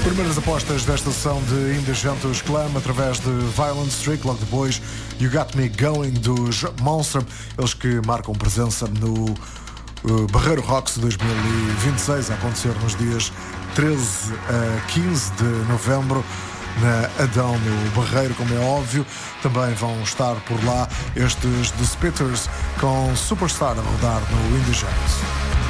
Primeiras apostas desta sessão de Indecentes Clam através de Violent Streak, logo depois You Got Me Going dos Monster, eles que marcam presença no Barreiro Rocks 2026, a acontecer nos dias 13 a 15 de novembro na Adão, no Barreiro, como é óbvio. Também vão estar por lá estes The Spitters com Superstar a rodar no Indecentes.